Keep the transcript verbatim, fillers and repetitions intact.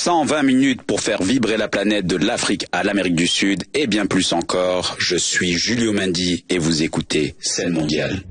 cent vingt minutes pour faire vibrer la planète de l'Afrique à l'Amérique du Sud et bien plus encore. Je suis Julio Mendy et vous écoutez Scène Mondiale.